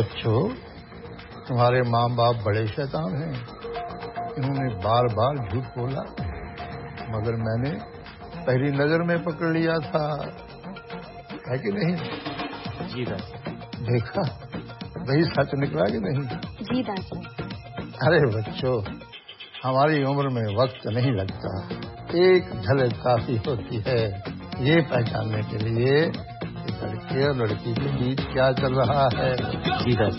बच्चों, तुम्हारे माँ बाप बड़े शैतान हैं। इन्होंने बार बार झूठ बोला, मगर मैंने पहली नजर में पकड़ लिया था, है कि नहीं? जी दादी। देखा, वही सच निकला कि नहीं? जी दादी। अरे बच्चों, हमारी उम्र में वक्त नहीं लगता, एक झलक काफी होती है ये पहचानने के लिए कि लड़के और लड़की के बीच क्या चल रहा है। जी दादी।